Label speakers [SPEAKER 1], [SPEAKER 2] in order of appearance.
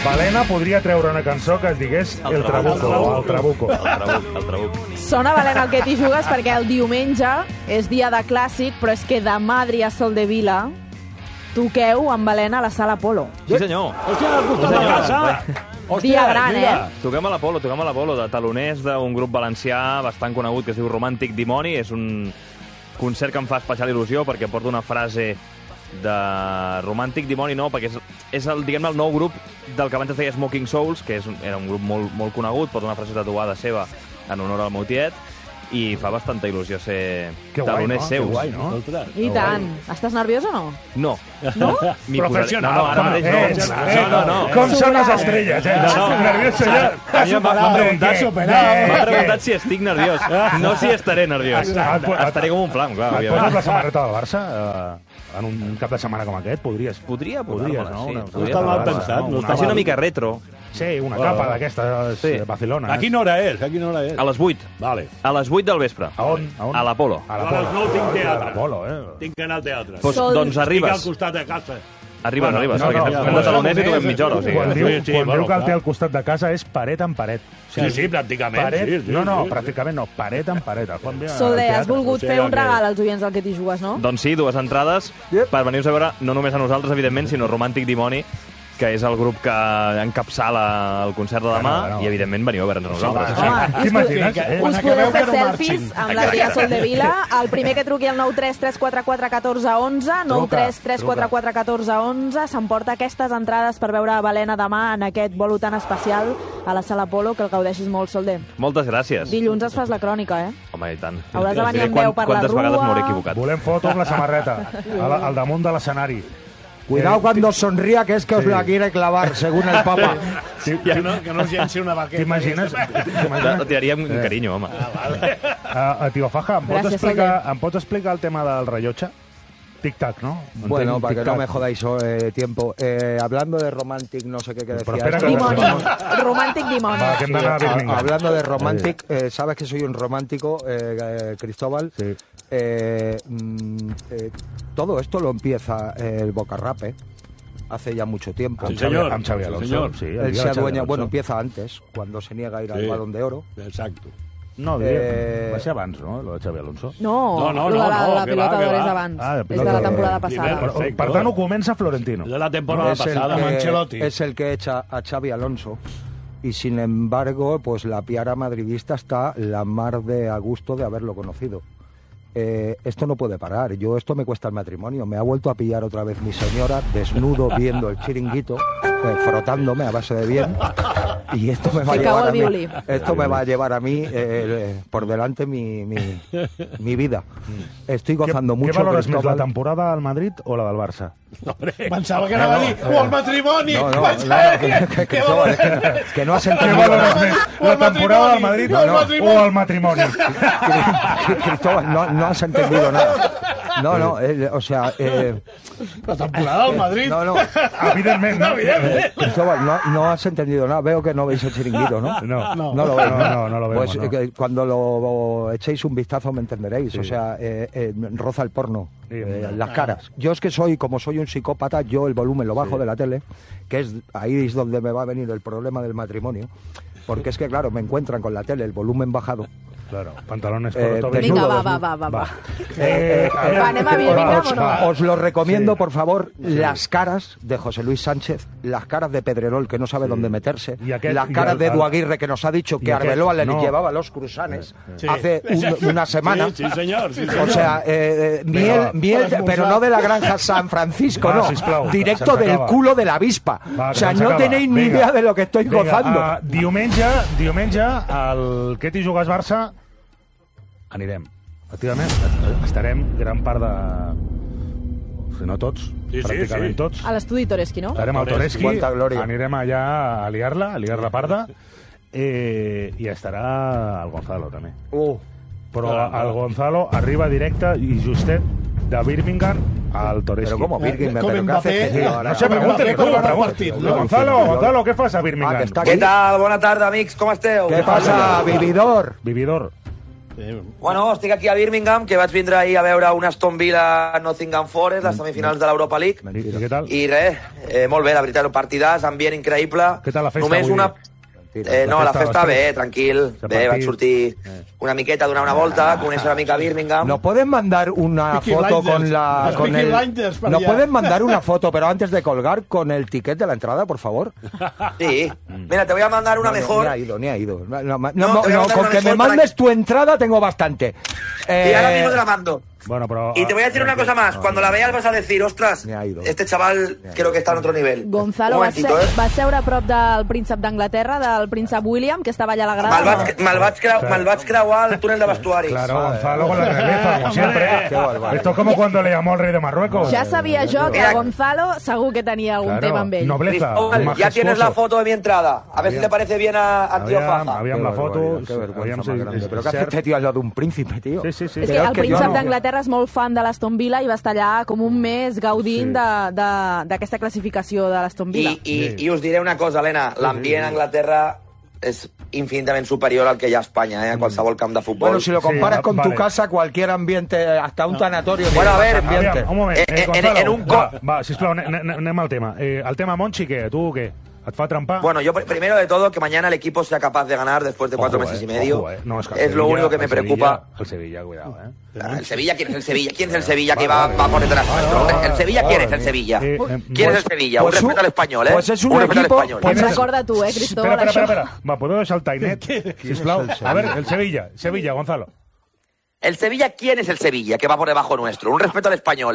[SPEAKER 1] Balena podria treure una cançó que es digués El Trabuco.
[SPEAKER 2] Sona valent el que t'hi jugues perquè el diumenge és dia de clàssic, però és que demà, Adrià Soldevila, toqueu amb Balena a la Sala Apolo.
[SPEAKER 3] Sí, senyor.
[SPEAKER 4] Hòstia, al costat de casa!
[SPEAKER 2] Dia gran,
[SPEAKER 3] Toquem a l'Apolo, de taloners d'un grup valencià bastant conegut que es diu Romàntic Dimoni. És un concert que em fa especial il·lusió perquè porta una frase de Romàntic Dimoni, no, perquè és el, diguem-ne, el nou grup del que abans es deia Smoking Souls, que era un grup molt conegut, porta una frase tatuada seva en honor al meu tiet, i fa bastanta il·lusió ser taloners seus.
[SPEAKER 1] Que guai, no?
[SPEAKER 2] I tant. Estàs nerviós o no?
[SPEAKER 3] No.
[SPEAKER 2] No?
[SPEAKER 4] Professional.
[SPEAKER 3] No, ara mateix no.
[SPEAKER 1] Com són les estrelles, Nerviós allà.
[SPEAKER 4] M'han
[SPEAKER 3] preguntat si estic nerviós. No si estaré nerviós. Estaré com un flam, clar.
[SPEAKER 1] Et poses la samarreta del Barça en un cap de setmana com aquest? Podries, no?
[SPEAKER 4] No està mal pensat.
[SPEAKER 3] Va ser una mica retro.
[SPEAKER 1] Sí, una capa d'aquestes Barcelona.
[SPEAKER 4] A quina hora és?
[SPEAKER 3] A les 8.
[SPEAKER 4] Vale.
[SPEAKER 3] A les 8 del vespre.
[SPEAKER 1] A on?
[SPEAKER 3] A l'Apolo.
[SPEAKER 4] A les 9 tinc teatre.
[SPEAKER 1] A l'Apolo,
[SPEAKER 4] Tinc que anar al teatre.
[SPEAKER 3] Doncs arribes.
[SPEAKER 4] Estic al costat de casa.
[SPEAKER 3] Arribes, perquè fem de taloners i toquem mitja hora.
[SPEAKER 1] Quan diu que el té al costat de casa és paret en paret.
[SPEAKER 4] Sí, pràcticament.
[SPEAKER 1] No, pràcticament no, paret en paret.
[SPEAKER 2] Solé, has volgut fer un regal als oients del que t'hi jugues, no?
[SPEAKER 3] Doncs sí, 2 entrades per venir-nos a veure no només a nosaltres, evidentment, sinó Romàntic Dimoni, que és el grup que encapçala el concert de demà, i evidentment veniu a veure'ns a nosaltres.
[SPEAKER 1] T'imagines?
[SPEAKER 2] Us podeu fer selfies amb l'Adrià Soldevila. El primer que truqui al 93 344 14 11, 93 344 14 11, s'emporta aquestes entrades per veure Balena demà en aquest bolo tan especial a la Sala Apolo, que el gaudeixis molt, Solder.
[SPEAKER 3] Moltes gràcies.
[SPEAKER 2] Dilluns es fas la crònica,
[SPEAKER 3] Home, i tant.
[SPEAKER 2] Hauràs de venir amb veu per la
[SPEAKER 3] Quantes
[SPEAKER 2] rua.
[SPEAKER 3] vegades m'hauré equivocat.
[SPEAKER 1] Volem foto amb la samarreta, al damunt de l'escenari.
[SPEAKER 5] Cuidado cuando sonría, que es que os la quiere clavar, según el Papa.
[SPEAKER 4] Que no us llenci una baqueta.
[SPEAKER 1] T'imagines?
[SPEAKER 3] Ho tiraria amb carinyo, home.
[SPEAKER 1] Tio Faja, em pots explicar el tema del rellotge? Tic-tac, ¿no?
[SPEAKER 5] Bueno, para que no me jodáis tiempo. Hablando de Romantic, no sé qué decía.
[SPEAKER 2] Romantic Dimoni.
[SPEAKER 5] Hablando de Romantic, sabes que soy un romántico, Cristóbal.
[SPEAKER 1] Sí.
[SPEAKER 5] Todo esto lo empieza el Bocarrap, hace ya mucho tiempo.
[SPEAKER 4] Sí, señor.
[SPEAKER 1] Amb Xavi Alonso. Sí,
[SPEAKER 5] Él se adueña, bueno, empieza antes, cuando se niega a ir al Balón de Oro.
[SPEAKER 4] Exacto.
[SPEAKER 1] No, va ser abans, no?, lo de Xavi Alonso.
[SPEAKER 2] No, la pilota d'or és abans. És de la temporada passada.
[SPEAKER 1] Per tant, ho comença Florentino.
[SPEAKER 4] De la temporada pasada, Ancelotti.
[SPEAKER 5] Es el que echa a Xavi Alonso. Y sin embargo, pues la piara madridista está la mar de a gusto de haberlo conocido. Esto no puede parar. Esto me cuesta el matrimonio. Me ha vuelto a pillar otra vez mi señora, desnudo, viendo el Chiringuito, frotándome a base de bien. Y esto me va a llevar a mí. Esto me va a llevar a mí por delante mi vida. Estoy gozando mucho.
[SPEAKER 1] ¿Qué valoras més, la temporada al Madrid o la del Barça?
[SPEAKER 4] Pensava que anava a dir o el matrimoni.
[SPEAKER 5] Que no has entendido.
[SPEAKER 1] ¿Qué valoras més, la temporada del Madrid o el matrimoni?
[SPEAKER 5] Cristóbal, no has entendido nada. No, o sea...
[SPEAKER 4] la temporada del Madrid.
[SPEAKER 5] No.
[SPEAKER 1] Evidentment, no.
[SPEAKER 5] Cristóbal, no has entendido nada. Veo que no veis el Chiringuito, ¿no?
[SPEAKER 1] No
[SPEAKER 5] lo veis.
[SPEAKER 1] No lo vemos.
[SPEAKER 5] Pues cuando lo echéis un vistazo me entenderéis. Sí. O sea, roza el porno. Las caras. Yo es que como soy un psicópata, yo el volumen lo bajo de la tele, que es ahí es donde me va a venir el problema del matrimonio. Porque es que, claro, me encuentran con la tele, el volumen bajado.
[SPEAKER 1] Claro, pantalones
[SPEAKER 2] Vinga, va. Anem a Birmingham o no?
[SPEAKER 5] Os lo recomiendo, por favor, las caras de José Luis Sánchez, las caras de Pedrerol, que no sabe dónde meterse, las caras de Edu Aguirre, que nos ha dicho que Arbeloa le llevaba los cruzanes hace una semana.
[SPEAKER 4] Sí, señor.
[SPEAKER 5] O sea, miel, pero no de la granja San Francisco, no. Directo del culo de la avispa. O sea, no tenéis ni idea de lo que estoy gozando.
[SPEAKER 1] Diumenge, al que t'hi jugues Barça, anirem. Efectivament, estarem gran part de... Si no tots, pràcticament tots.
[SPEAKER 2] A l'estudi Toreski, no?
[SPEAKER 1] Estarem al Toreski, anirem allà a liar-la parda, i estarà el Gonzalo, també. Però el Gonzalo arriba directe i justet de Birmingham al Toreski.
[SPEAKER 5] Pero ¿cómo Birmingham? ¿Pero qué haces?
[SPEAKER 1] No sé, pregúntale com va el partit. Gonzalo, què fas a Birmingham?
[SPEAKER 6] Què tal? Bona tarda, amics, com esteu?
[SPEAKER 5] Què passa, Vividor?
[SPEAKER 6] Bueno, estic aquí a Birmingham, que vaig vindre ahir a veure un Aston Villa Nottingham Forest, les semifinals de l'Europa League.
[SPEAKER 1] I què tal?
[SPEAKER 6] I res, molt bé, la veritat, el partidàs, ambient increïble.
[SPEAKER 1] Què tal la festa
[SPEAKER 6] Només
[SPEAKER 1] avui?
[SPEAKER 6] una... No, la festa bé, tranquil. Bé, vaig sortir una miqueta a donar una volta, conèixer una mica Birmingham.
[SPEAKER 5] ¿No pueden mandar una
[SPEAKER 4] Peaky
[SPEAKER 5] foto
[SPEAKER 4] Blinders.
[SPEAKER 5] con la...
[SPEAKER 4] Los
[SPEAKER 5] con
[SPEAKER 4] Peaky
[SPEAKER 5] el,
[SPEAKER 4] Blinders para
[SPEAKER 5] ¿No
[SPEAKER 4] allá.
[SPEAKER 5] pueden mandar una foto, pero antes de colgar, con el ticket de la entrada, por favor?
[SPEAKER 6] Sí. Mira, te voy a mandar una mejor.
[SPEAKER 5] Ni ha ido.
[SPEAKER 6] te voy a mandar
[SPEAKER 5] Con
[SPEAKER 6] una
[SPEAKER 5] que me
[SPEAKER 6] mejor para
[SPEAKER 5] mandes tu entrada tengo bastante.
[SPEAKER 6] Y ahora mismo te la mando.
[SPEAKER 1] Bueno, pero...
[SPEAKER 6] Y te voy a decir una cosa más. Cuando la veas vas a decir, ostras,
[SPEAKER 5] Ni ha ido.
[SPEAKER 6] este chaval creo que está en otro nivel.
[SPEAKER 2] Gonzalo,
[SPEAKER 6] Un
[SPEAKER 2] vas
[SPEAKER 6] momentito,
[SPEAKER 2] seure a prop del príncep d'Anglaterra, del príncep William, que estava allà a la grada.
[SPEAKER 6] Me'l vaig creuar al túnel de vestuaris.
[SPEAKER 1] Claro, Gonzalo con la realeza, como siempre.
[SPEAKER 5] Qué barbaridad.
[SPEAKER 1] Esto es como cuando le llamó al rey de Marruecos.
[SPEAKER 2] Ja sabia jo que
[SPEAKER 6] Mira.
[SPEAKER 2] Gonzalo segur que tenia algun tema amb ell.
[SPEAKER 1] Nobleza,
[SPEAKER 6] Cristóbal, ya tienes la foto de mi entrada. A ver si le parece bien a Tío Faja.
[SPEAKER 1] Habían la foto.
[SPEAKER 5] Qué vergüenza
[SPEAKER 1] habíamos
[SPEAKER 5] más grande.
[SPEAKER 1] el-
[SPEAKER 5] Pero ¿qué hace este tío al lado de un príncipe, tío?
[SPEAKER 1] Sí, sí, sí.
[SPEAKER 2] És que
[SPEAKER 5] Però
[SPEAKER 2] el
[SPEAKER 5] que jo
[SPEAKER 2] príncep
[SPEAKER 5] no-
[SPEAKER 2] d'Anglaterra és molt fan de l'Aston Villa i va estar allà com un mes gaudint d'aquesta classificació de l'Aston Villa.
[SPEAKER 6] I us diré una cosa, Helena. L'ambient a Anglaterra és infinitament superior al que hi ha a Espanya, a qualsevol camp de futbol.
[SPEAKER 5] Bueno, si lo comparas
[SPEAKER 1] Sí,
[SPEAKER 5] con
[SPEAKER 1] vale.
[SPEAKER 5] tu casa, cualquier ambiente, hasta un tanatorio...
[SPEAKER 6] Bueno, a ver,
[SPEAKER 5] ambiente.
[SPEAKER 1] Aviam, un moment,
[SPEAKER 6] En
[SPEAKER 1] Gonzalo,
[SPEAKER 6] un
[SPEAKER 1] va, sisplau, anem al tema. El tema Monchi, què? Tu què? Et fa trampar?
[SPEAKER 6] Bueno, yo primero de todo que mañana el equipo sea capaz de ganar después de 4 meses y medio.
[SPEAKER 1] Ojo, no, es que el
[SPEAKER 6] es lo
[SPEAKER 1] Sevilla-
[SPEAKER 6] único que me
[SPEAKER 1] el Sevilla-
[SPEAKER 6] preocupa.
[SPEAKER 1] El Sevilla, cuidado,
[SPEAKER 6] El Sevilla, ¿quién es el Sevilla? ¿Quién es el Sevilla que va por detrás nuestro? ¿El Sevilla quién es el Sevilla? ¿Quién es el Sevilla? Un
[SPEAKER 5] pues
[SPEAKER 6] respeto al español, ¿eh?
[SPEAKER 5] pues es un
[SPEAKER 6] respeto
[SPEAKER 5] equipo-
[SPEAKER 6] al español.
[SPEAKER 2] Ens recorda tu, Cristóbal, això.
[SPEAKER 1] Espera. Va, ¿puedo deixar el tainet? Sisplau. A ver, el Sevilla, Gonzalo.
[SPEAKER 6] El Sevilla, ¿quién es el Sevilla que va por debajo nuestro? Un respeto al español.